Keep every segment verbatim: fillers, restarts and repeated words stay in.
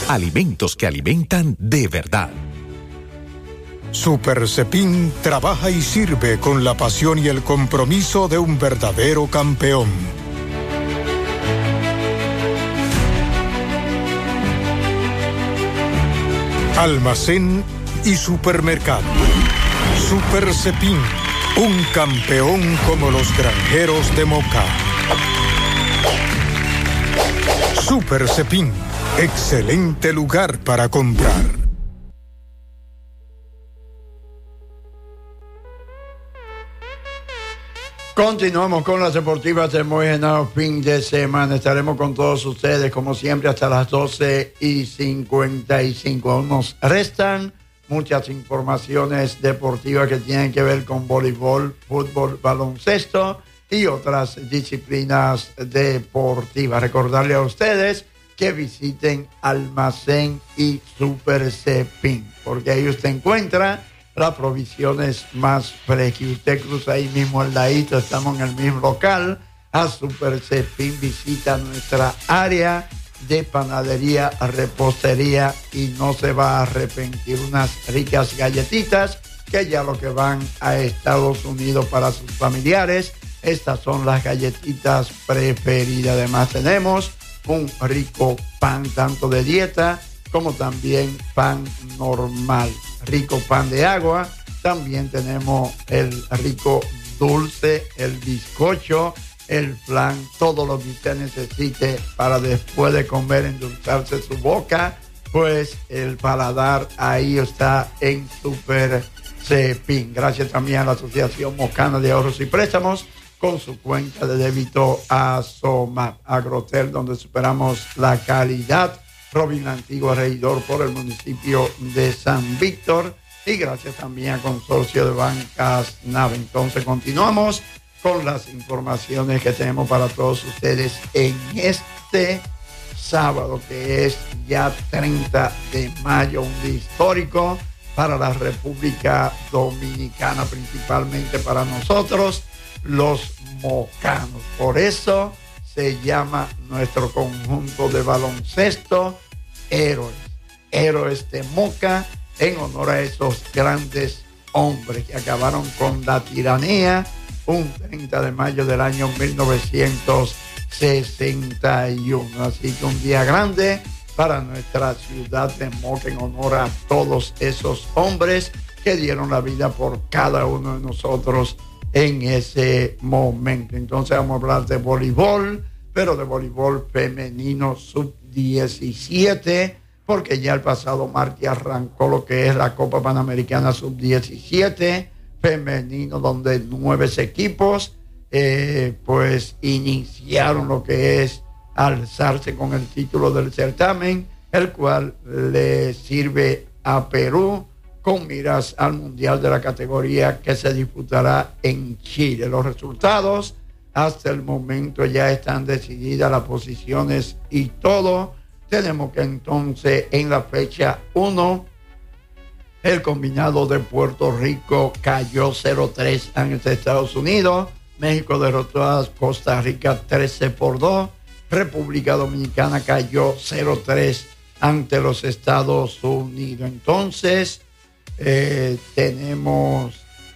Alimentos que alimentan de verdad. Super Cepín trabaja y sirve con la pasión y el compromiso de un verdadero campeón. Almacén y supermercado. Super Cepín, un campeón como los granjeros de Moca. Super Cepín, excelente lugar para comprar. Continuamos con las deportivas de Moyenao fin de semana. Estaremos con todos ustedes, como siempre, hasta las doce y cincuenta y cinco. Aún nos restan muchas informaciones deportivas que tienen que ver con voleibol, fútbol, baloncesto y otras disciplinas deportivas. Recordarle a ustedes que visiten Almacén y Super Cepín, porque ahí usted encuentra las provisiones más frescas. Usted cruza ahí mismo al ladito, estamos en el mismo local. A Super Cepín visita nuestra área de panadería, repostería y no se va a arrepentir. Unas ricas galletitas que ya lo que van a Estados Unidos para sus familiares. Estas son las galletitas preferidas. Además tenemos un rico pan tanto de dieta como también pan normal. Rico pan de agua, también tenemos el rico dulce, el bizcocho, el flan, todo lo que usted necesite para después de comer endulzarse su boca, pues el paladar ahí está en Super Cepín. Gracias también a la Asociación Mocana de Ahorros y Préstamos con su cuenta de débito Asomar. Agrotel, donde superamos la calidad. Robin Antiguo, regidor por el municipio de San Víctor, y gracias también a Consorcio de Bancas Nave. Entonces continuamos con las informaciones que tenemos para todos ustedes en este sábado, que es ya treinta de mayo, un día histórico para la República Dominicana, principalmente para nosotros, los mocanos. Por eso se llama nuestro conjunto de baloncesto Héroes, Héroes de Moca, en honor a esos grandes hombres que acabaron con la tiranía un treinta de mayo del año mil novecientos sesenta y uno. Así que un día grande para nuestra ciudad de Moca en honor a todos esos hombres que dieron la vida por cada uno de nosotros en ese momento. Entonces vamos a hablar de voleibol, pero de voleibol femenino sub diecisiete, porque ya el pasado martes arrancó lo que es la Copa Panamericana sub diecisiete femenino, donde nueve equipos eh, pues iniciaron lo que es alzarse con el título del certamen, el cual le sirve a Perú con miras al Mundial de la categoría que se disputará en Chile. Los resultados hasta el momento ya están decididas las posiciones y todo. Tenemos que entonces en la fecha uno, el combinado de Puerto Rico cayó cero tres ante Estados Unidos. México derrotó a Costa Rica trece por dos. República Dominicana cayó cero tres ante los Estados Unidos. Entonces, eh, tenemos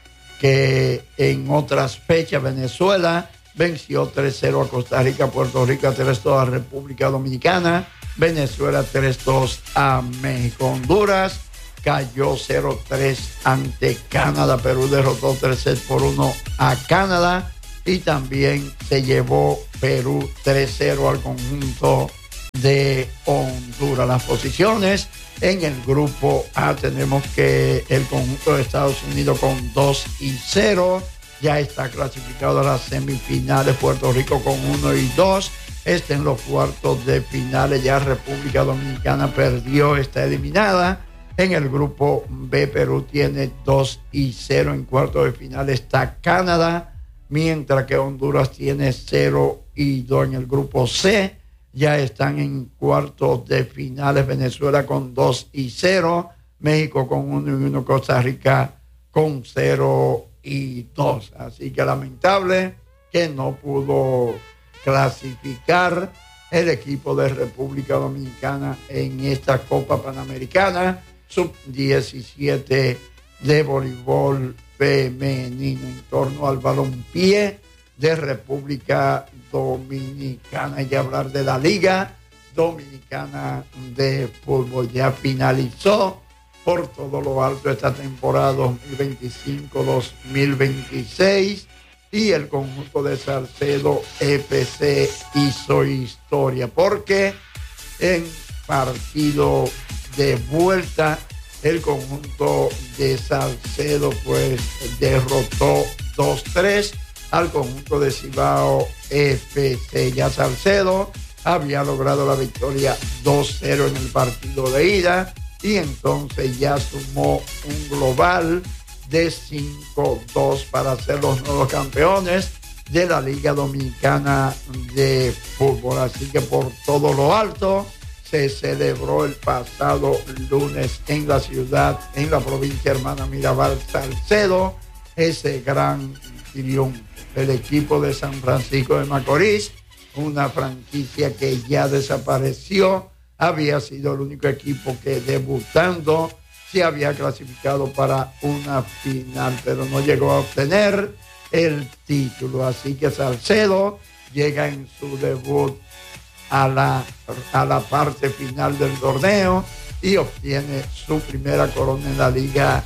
que en otras fechas Venezuela venció tres cero a Costa Rica, Puerto Rico tres dos a República Dominicana, Venezuela tres dos a México. Honduras cayó cero tres ante Canadá. Perú derrotó tres por uno a Canadá y también se llevó Perú tres cero al conjunto de Honduras. Las posiciones en el grupo A, tenemos que el conjunto de Estados Unidos con dos y cero ya está clasificado a las semifinales. Puerto Rico con uno y dos está en los cuartos de finales. Ya República Dominicana perdió, está eliminada. En el grupo B, Perú tiene dos y cero. En cuartos de final está Canadá, mientras que Honduras tiene cero y dos. En el grupo C ya están en cuartos de finales Venezuela con dos y cero, México con uno y uno, Costa Rica con cero y dos. Así que lamentable que no pudo clasificar el equipo de República Dominicana en esta Copa Panamericana sub diecisiete de voleibol femenino en torno al balompié de República Dominicana. Y hablar de la Liga Dominicana de Fútbol. Ya finalizó por todo lo alto esta temporada dos mil veinticinco dos mil veintiséis y el conjunto de Salcedo F C hizo historia porque en partido de vuelta el conjunto de Salcedo pues derrotó dos tres al conjunto de Cibao F C. Ya Salcedo había logrado la victoria dos cero en el partido de ida y entonces ya sumó un global de cinco dos para ser los nuevos campeones de la Liga Dominicana de Fútbol. Así que por todo lo alto se celebró el pasado lunes en la ciudad, en la provincia hermana Mirabal, Salcedo, ese gran triunfo. El equipo de San Francisco de Macorís, una franquicia que ya desapareció, había sido el único equipo que debutando se había clasificado para una final, pero no llegó a obtener el título. Así que Salcedo llega en su debut a la, a la parte final del torneo y obtiene su primera corona en la Liga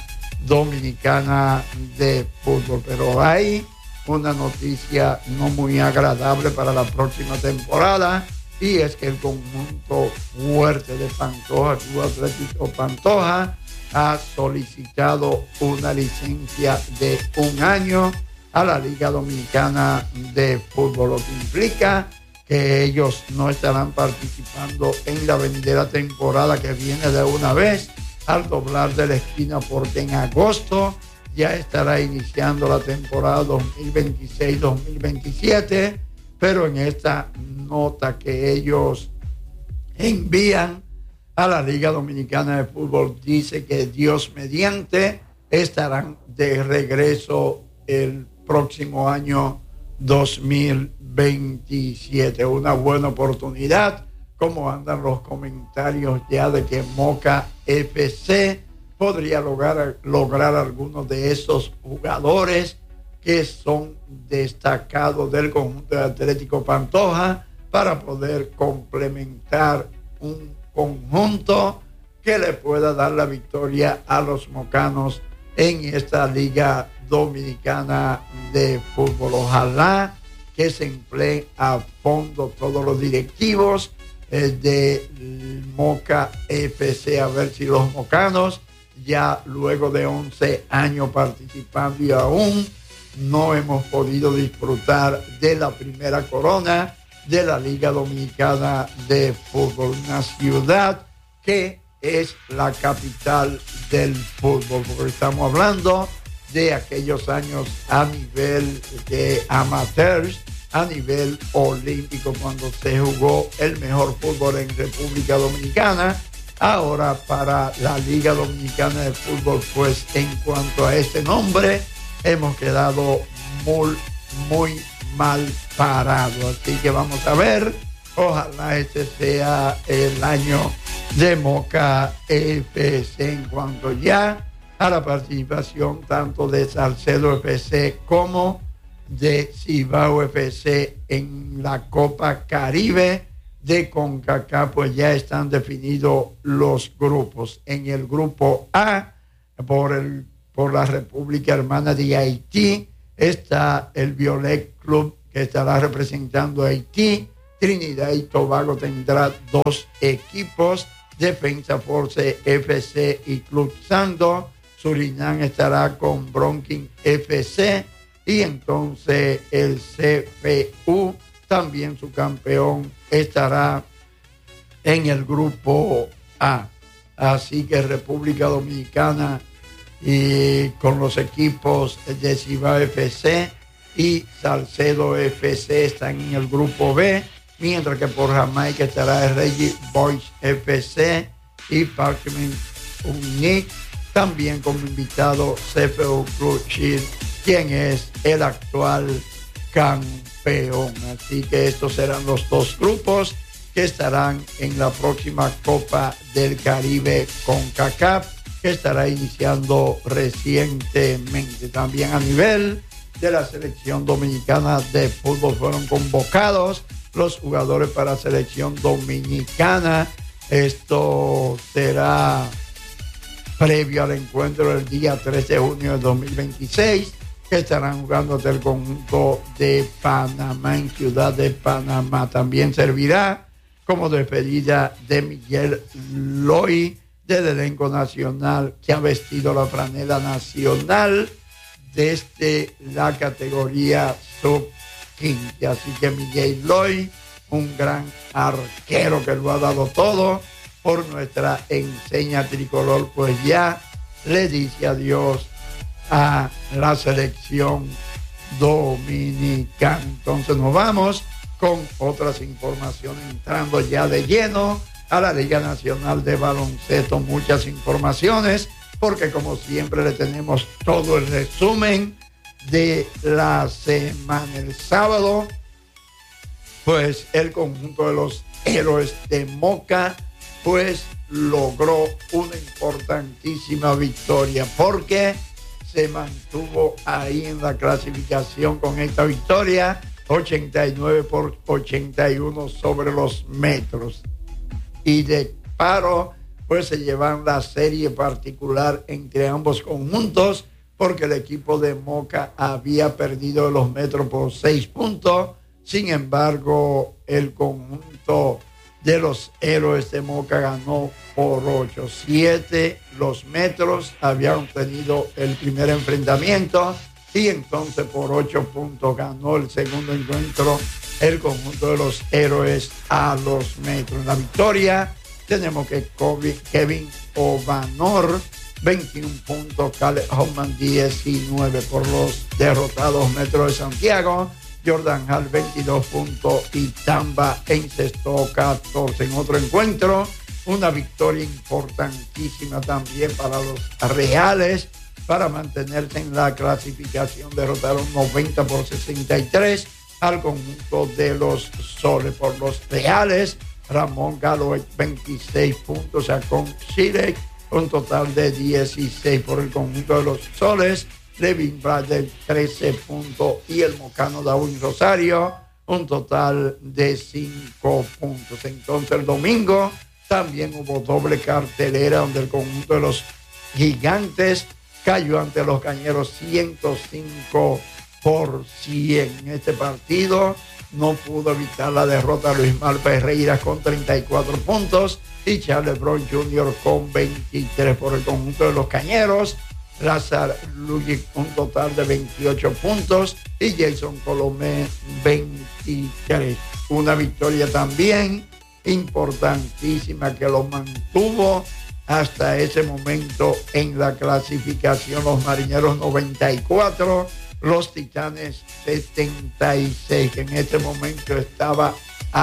Dominicana de Fútbol. Pero hay una noticia no muy agradable para la próxima temporada, y es que el conjunto fuerte de Pantoja, Club Atlético Pantoja, ha solicitado una licencia de un año a la Liga Dominicana de Fútbol, lo que implica que ellos no estarán participando en la venidera temporada que viene de una vez al doblar de la esquina, porque en agosto ya estará iniciando la temporada dos mil veintiséis dos mil veintisiete, pero en esta nota que ellos envían a la Liga Dominicana de Fútbol dice que Dios mediante estarán de regreso el próximo año dos mil veintisiete. Una buena oportunidad, como andan los comentarios ya de que Moca F C podría lograr, lograr algunos de esos jugadores que son destacados del conjunto de Atlético Pantoja para poder complementar un conjunto que le pueda dar la victoria a los mocanos en esta Liga Dominicana de Fútbol. Ojalá que se empleen a fondo todos los directivos eh, de Moca F C, a ver si los mocanos, ya luego de once años participando y aún no hemos podido disfrutar de la primera corona de la Liga Dominicana de Fútbol, una ciudad que es la capital del fútbol, porque estamos hablando de aquellos años a nivel de amateurs, a nivel olímpico, cuando se jugó el mejor fútbol en República Dominicana. Ahora para la Liga Dominicana de Fútbol, pues en cuanto a este nombre, hemos quedado muy, muy mal parado. Así que vamos a ver, ojalá este sea el año de Moca F C en cuanto ya a la participación tanto de Salcedo F C como de Cibao F C en la Copa Caribe de CONCACAF. Pues ya están definidos los grupos. En el grupo A, por el por la República Hermana de Haití, está el Violet Club, que estará representando a Haití. Trinidad y Tobago tendrá dos equipos, Defensa Force F C y Club Sando. Surinam estará con Bronquín F C, y entonces el C F U, también su campeón, estará en el grupo A. Así que República Dominicana y con los equipos de Cibao F C y Salcedo F C están en el grupo B, mientras que por Jamaica estará el Reggie Boys F C y Parkman Unique, también como invitado C F U Club Shield, quien es el actual campeón. Así que estos serán los dos grupos que estarán en la próxima Copa del Caribe CONCACAF, que estará iniciando recientemente. También a nivel de la selección dominicana de fútbol fueron convocados los jugadores para la selección dominicana. Esto será previo al encuentro del día tres de junio de dos mil veintiséis, que estarán jugando del conjunto de Panamá en Ciudad de Panamá. También servirá como despedida de Miguel Loy del elenco nacional, que ha vestido la franela nacional desde la categoría sub quince. Así que Miguel Loy, un gran arquero que lo ha dado todo por nuestra enseña tricolor, pues ya le dice adiós a la selección dominicana. Entonces nos vamos con otras informaciones, entrando ya de lleno a la Liga Nacional de Baloncesto. Muchas informaciones, porque como siempre le tenemos todo el resumen de la semana. El sábado, pues el conjunto de los héroes de Moca pues logró una importantísima victoria, porque se mantuvo ahí en la clasificación con esta victoria, ochenta y nueve por ochenta y uno sobre los Metros. Y de paro, pues se llevan la serie particular entre ambos conjuntos, porque el equipo de Moca había perdido los Metros por seis puntos. Sin embargo, el conjunto de los héroes de Moca ganó por ocho. Siete los Metros habían tenido el primer enfrentamiento, y entonces por ocho puntos ganó el segundo encuentro el conjunto de los héroes a los Metros. En la victoria tenemos que Kevin Obanor, veintiún puntos, Caleb Hoffman, diecinueve por los derrotados Metros de Santiago. Jordan Hall, veintidós puntos, y Tamba encestó catorce. En otro encuentro, una victoria importantísima también para los Reales para mantenerse en la clasificación. Derrotaron noventa por sesenta y tres al conjunto de los Soles. Por los Reales, Ramón Galo, veintiséis puntos, sacó Chile, un total de dieciséis. Por el conjunto de los Soles, Levin Bradley, trece puntos, y el mocano Darwin Rosario, un total de cinco puntos. Entonces el domingo también hubo doble cartelera, donde el conjunto de los Gigantes cayó ante los Cañeros ciento cinco por cien. En este partido no pudo evitar la derrota Luis Mar Ferreira con treinta y cuatro puntos, y Charles Brown junior con veintitrés. Por el conjunto de los Cañeros, Lazar Lugic, un total de veintiocho puntos, y Jason Colomé, veintitrés. Una victoria también importantísima que lo mantuvo hasta ese momento en la clasificación. Los Marineros noventa y cuatro, los Titanes setenta y seis, que en este momento estaba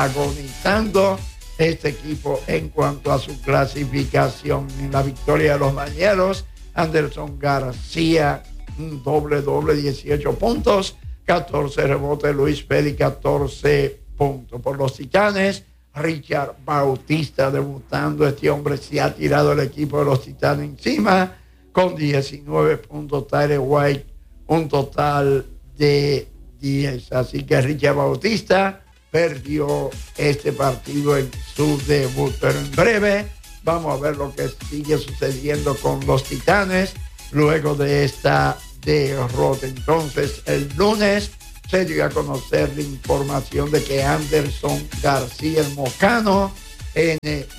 agonizando este equipo en cuanto a su clasificación. En la victoria de los Marineros, Anderson García, un doble doble, dieciocho puntos, catorce rebotes. Luis Félix, catorce puntos. Por los Titanes, Richard Bautista debutando. Este hombre se ha tirado el equipo de los Titanes encima con diecinueve puntos. Tyler White, un total de diez. Así que Richard Bautista perdió este partido en su debut. Pero en breve vamos a ver lo que sigue sucediendo con los Titanes luego de esta derrota. Entonces, el lunes se dio a conocer la información de que Anderson García, el mocano N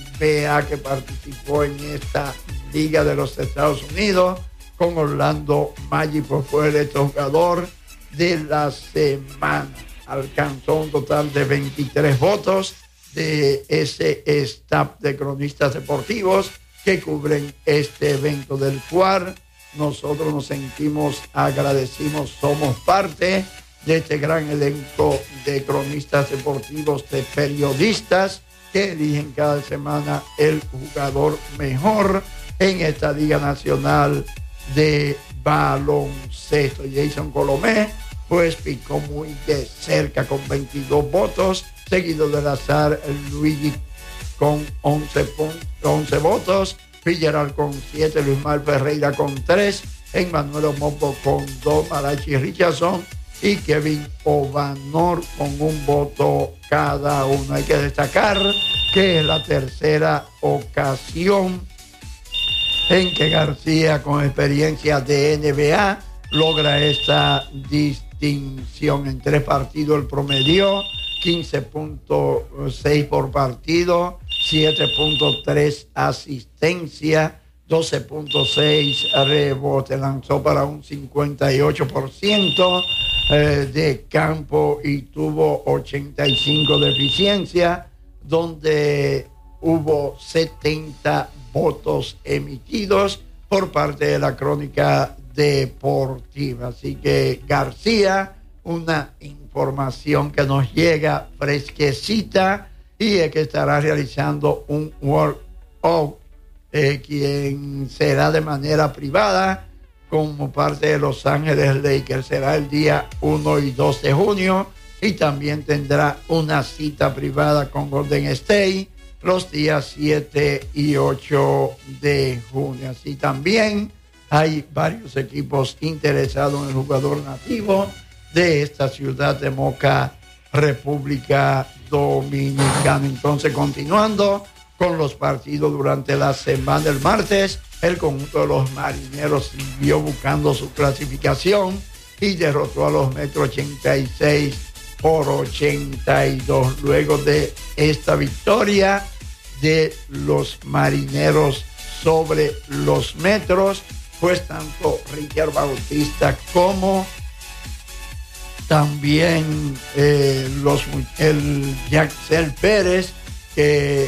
B A, que participó en esta Liga de los Estados Unidos con Orlando Magic, pues fue electo jugador de la semana. Alcanzó un total de veintitrés votos de ese staff de cronistas deportivos que cubren este evento, del cual nosotros nos sentimos agradecidos. Somos parte de este gran elenco de cronistas deportivos, de periodistas que eligen cada semana el jugador mejor en esta Liga Nacional de Baloncesto. Jason Colomé pues picó muy de cerca con veintidós votos, seguido del azar Luigi con once, once votos, Fitzgerald con siete, Luis Mar Ferreira con tres, Emmanuel Mopo con dos, Malachi Richardson y Kevin Ovanor con un voto cada uno. Hay que destacar que es la tercera ocasión en que García, con experiencia de N B A, logra esta distinción. En tres partidos el promedio quince punto seis por partido, siete punto tres asistencia, doce punto seis rebote, lanzó para un cincuenta y ocho por ciento eh, de campo y tuvo ochenta y cinco de eficiencia, donde hubo setenta votos emitidos por parte de la Crónica Deportiva. Así que García, una información que nos llega fresquecita, y es que estará realizando un workout, eh, quien será de manera privada como parte de Los Ángeles Lakers. Será el día uno y dos de junio, y también tendrá una cita privada con Golden State los días siete y ocho de junio. Así también hay varios equipos interesados en el jugador nativo de esta ciudad de Moca, República Dominicana. Entonces, continuando con los partidos durante la semana, el martes el conjunto de los Marineros siguió buscando su clasificación y derrotó a los Metros ochenta y seis por ochenta y dos. Luego de esta victoria de los Marineros sobre los Metros, pues tanto Richard Bautista como también eh, los, el Jaxel Pérez, que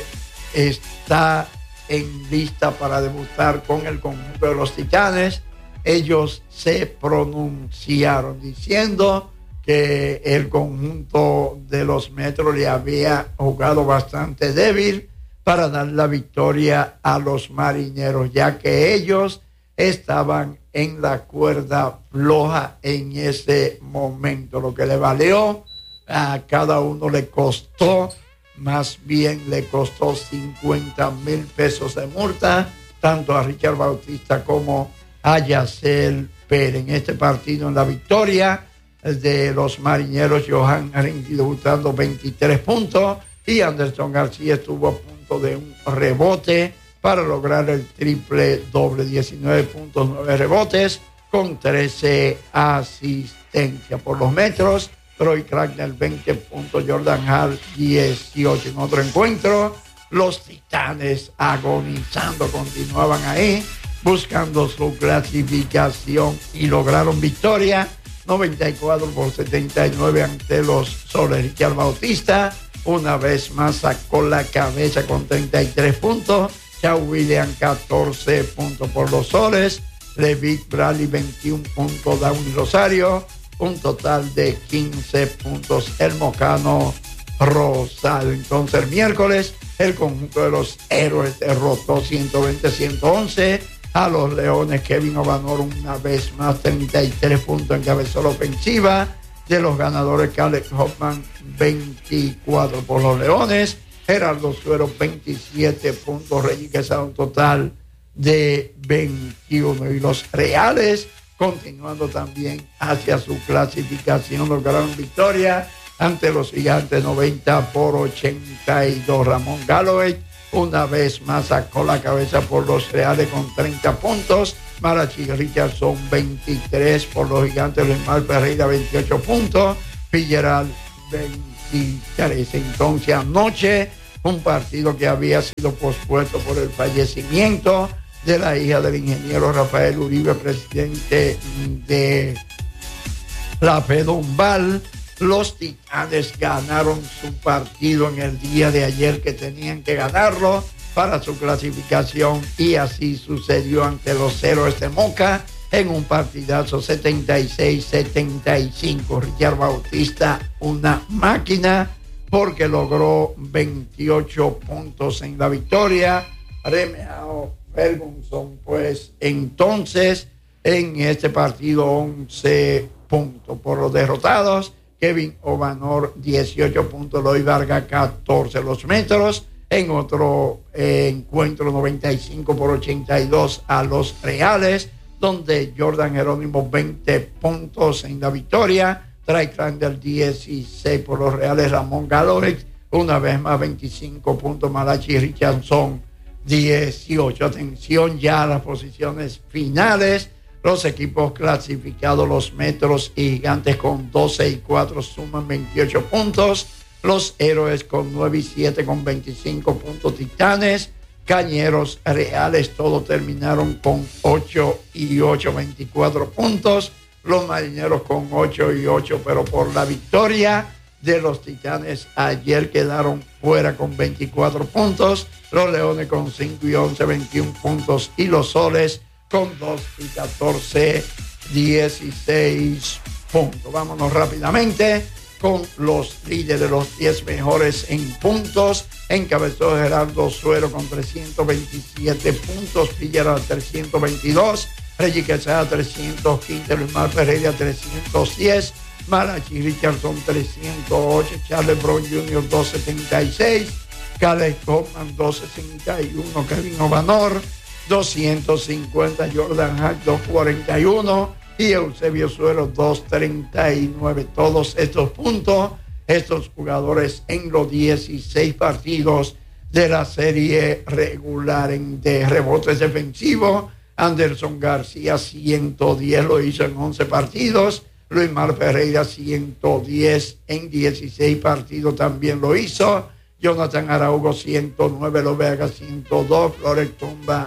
está en lista para debutar con el conjunto de los Titanes, ellos se pronunciaron diciendo que el conjunto de los Metros le había jugado bastante débil para dar la victoria a los Marineros, ya que ellos estaban en la cuerda floja en ese momento, lo que le valió a cada uno, le costó, más bien le costó cincuenta mil pesos de multa, tanto a Richard Bautista como a Yacel Pérez. En este partido, en la victoria de los Marineros, Johan Arenqui debutando veintitrés puntos, y Anderson García estuvo a punto de un rebote para lograr el triple doble, diecinueve puntos, nueve rebotes con trece asistencias. Por los Metros, Troy Cracknell veinte puntos, Jordan Hall dieciocho. En otro encuentro, los Titanes agonizando continuaban ahí buscando su clasificación y lograron victoria noventa y cuatro por setenta y nueve ante los Soles. Richard Bautista una vez más sacó la cabeza con treinta y tres puntos. Chao William catorce puntos por los Soles, Levitt Bradley veintiún puntos, Downy Rosario un total de quince puntos, el Mocano Rosado. Entonces el miércoles el conjunto de los Héroes derrotó ciento veinte a ciento once a los Leones. Kevin Ovanor una vez más treinta y tres puntos, encabezó la ofensiva de los ganadores. Caleb Hoffman veinticuatro por los Leones, Gerardo Suero veintisiete puntos, Reggie Quesada un total de veintiuno. Y los Reales, continuando también hacia su clasificación, lograron victoria ante los Gigantes noventa por ochenta y dos. Ramón Galloway una vez más sacó la cabeza por los Reales con treinta puntos. Malachi Richardson veintitrés por los Gigantes. Luis Mar Ferreira veintiocho puntos. Fitzgerald veintitrés. Entonces anoche, un partido que había sido pospuesto por el fallecimiento de la hija del ingeniero Rafael Uribe, presidente de la Fedumbal, los Titanes ganaron su partido en el día de ayer, que tenían que ganarlo para su clasificación, y así sucedió ante los Héroes de Moca en un partidazo setenta y seis setenta y cinco. Richard Bautista una máquina porque logró veintiocho puntos en la victoria. Remehao Ferguson, pues entonces en este partido once puntos. Por los derrotados, Kevin Obanor dieciocho puntos, Eloy Vargas catorce. Los metros en otro eh, encuentro noventa y cinco por ochenta y dos a los Reales, donde Jordan Jerónimo veinte puntos en la victoria. Trey Crandall dieciséis por los Reales, Ramón Galorix una vez más veinticinco puntos, Malachi Richardson dieciocho. Atención ya a las posiciones finales. Los equipos clasificados, los Metros y Gigantes con doce y cuatro suman veintiocho puntos. Los Héroes con nueve y siete con veinticinco puntos. Titanes, Cañeros, Reales, todos terminaron con ocho y ocho, veinticuatro puntos. Los Marineros con ocho y ocho, pero por la victoria de los Titanes ayer quedaron fuera con veinticuatro puntos. Los Leones con cinco y once, veintiún puntos. Y los Soles con dos y catorce, dieciséis puntos. Vámonos rápidamente con los líderes, los diez mejores en puntos. Encabezó Gerardo Suero con trescientos veintisiete puntos, Figueroa trescientos veintidós, Reggie Quesada trescientos quince, Luis Mar Pereira trescientos diez, Malachi Richardson trescientos ocho, Charles Brown junior doscientos setenta y seis, Caleb Hoffman doscientos sesenta y uno, Kevin Obanor doscientos cincuenta, Jordan Hack doscientos cuarenta y uno y Eusebio Suero doscientos treinta y nueve. Todos estos puntos, estos jugadores en los dieciséis partidos de la serie regular. En de rebotes defensivos, Anderson García ciento diez, lo hizo en once partidos. Luis Mar Pereira ciento diez en dieciséis partidos también lo hizo. Jonathan Araujo ciento nueve, Lo Vega ciento dos, Flores Tumba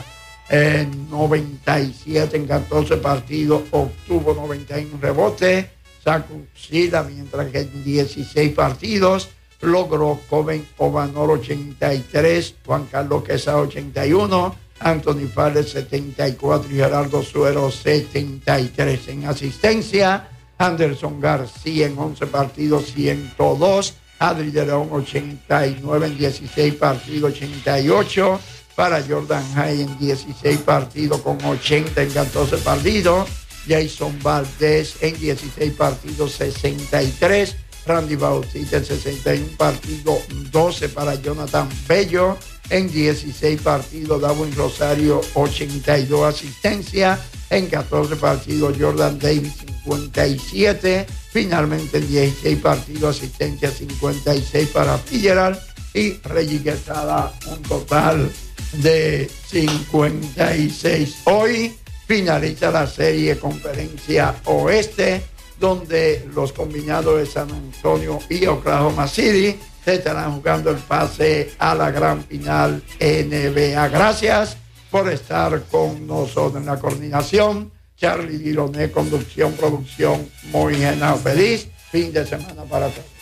en noventa y siete en catorce partidos, obtuvo noventa y uno rebotes. Saku Sila, mientras que en dieciséis partidos logró Coben Obanor ochenta y tres, Juan Carlos Quesada ochenta y uno, Anthony Fales setenta y cuatro y Gerardo Suero setenta y tres. En asistencia, Anderson García en once partidos ciento dos, Adri de León ochenta y nueve en dieciséis partidos ochenta y ocho, para Jordan High en dieciséis partidos con ochenta en catorce partidos, Jason Valdés en dieciséis partidos sesenta y tres, Randy Bautista en sesenta y uno partidos doce para Jonathan Bello, en dieciséis partidos Darwin Rosario ochenta y dos asistencias, en catorce partidos Jordan Davis cincuenta y siete, finalmente en dieciséis partidos asistencia cincuenta y seis para Fitzgerald y Reggie Quesada un total de cincuenta y seis. Hoy finaliza la serie Conferencia Oeste, donde los combinados de San Antonio y Oklahoma City se estarán jugando el pase a la gran final N B A. Gracias por estar con nosotros en la coordinación. Charlie Diloné, conducción, producción, muy feliz fin de semana para todos.